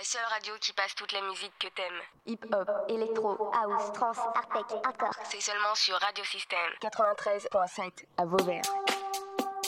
seule radio qui passe toute la musique que t'aimes. Hip-hop, électro, house, trance, hardtech, hardcore. C'est seulement sur Radio Système 93.7 à Vauvert.